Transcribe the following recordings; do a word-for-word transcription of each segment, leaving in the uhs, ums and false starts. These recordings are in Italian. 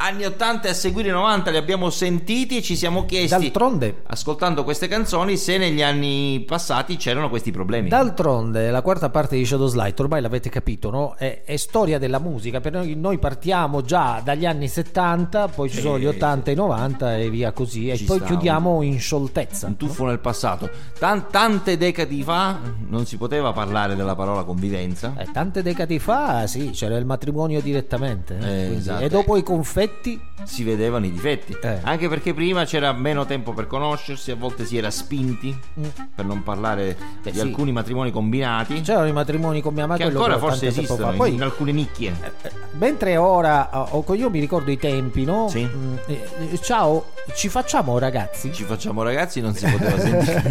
anni ottanta e a seguire i novanta li abbiamo sentiti e ci siamo chiesti, d'altronde, ascoltando queste canzoni, se negli anni passati c'erano questi problemi. D'altronde la quarta parte di Shadows Light, ormai l'avete capito, no? È, è storia della musica. Per noi, noi partiamo già dagli anni settanta, poi ci sono gli ottanta e i novanta e via così, e Ci poi sta chiudiamo un, in scioltezza. un tuffo nel passato. Tan- tante decadi fa non si poteva parlare della parola convivenza. Eh, tante decadi fa, sì, c'era il matrimonio direttamente. eh, Eh, quindi- esatto. E dopo i confetti. Si vedevano i difetti, Eh. anche perché prima c'era meno tempo per conoscersi, a volte si era spinti, Mm. per non parlare Beh, di sì. alcuni matrimoni combinati C'erano i matrimoni con mia madre, che quello ancora però forse tanto tempo esistono fa. Poi, in alcune nicchie. eh, mentre ora, oh, io mi ricordo i tempi, no? Sì. Mm, eh, eh, ciao, ci facciamo ragazzi? Ci facciamo ragazzi, non si poteva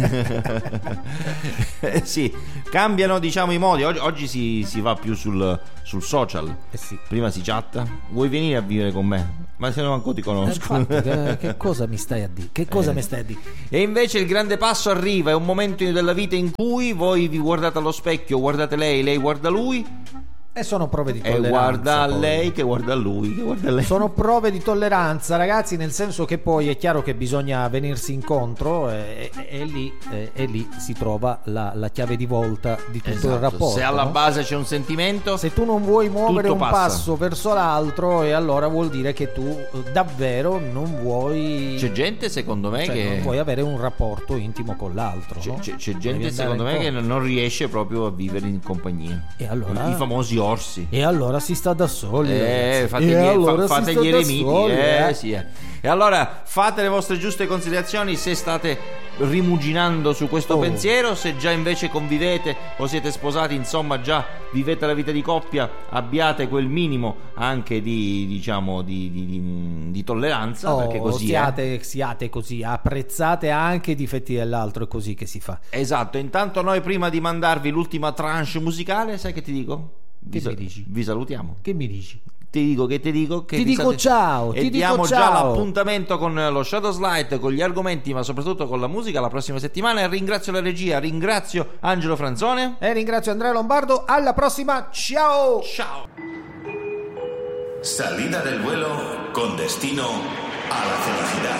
sentire. Eh, sì, cambiano diciamo i modi. Oggi, oggi si, si va più sul, sul social. Eh sì. Prima si chatta. Vuoi venire a vivere con me? Ma se no manco ti Eh, conosco. infatti, che, che cosa mi stai a dire? Che cosa Eh. mi stai a dire? E invece il grande passo arriva, è un momento della vita in cui voi vi guardate allo specchio, guardate lei, lei guarda lui E sono prove di e tolleranza. guarda poi. lei che guarda lui, che guarda lei. Sono prove di tolleranza, ragazzi, nel senso che poi è chiaro che bisogna venirsi incontro e, e- e lì, e, e lì si trova la, la chiave di volta di tutto Esatto. il rapporto. Se alla no? base c'è un sentimento, Se tu non vuoi muovere tutto un passa. passo verso l'altro, e allora vuol dire che tu eh, davvero non vuoi, c'è gente secondo me cioè, che non vuoi avere un rapporto intimo con l'altro. c'è, no? c'è- c'è Devi gente andare secondo me che incontro. non riesce proprio a vivere in compagnia. E allora- I famosi orsi. E allora si sta da soli. Eh, ragazzi. fate E gli, allora fa- si fate sta gli da eremiti, soli, eh, eh. sì, eh. E allora fate le vostre giuste considerazioni se state rimuginando su questo Oh. pensiero, se già invece convivete o siete sposati, insomma già vivete la vita di coppia, abbiate quel minimo anche di diciamo di, di, di- di tolleranza, Oh, perché così è. siate, siate così, apprezzate anche i difetti dell'altro, è così che si fa. Esatto. Intanto noi, prima di mandarvi l'ultima tranche musicale, sai che ti dico? Vi, Che mi dici? vi salutiamo. Che mi dici? Ti dico che ti dico che Ti vi dico ciao, e ti dico diamo già ciao. l'appuntamento con lo Shadows Light, con gli argomenti, ma soprattutto con la musica la prossima settimana. E ringrazio la regia, ringrazio Angelo Franzone E ringrazio Andrea Lombardo, alla prossima, ciao! ciao. Salida del vuelo con destino a la felicidad.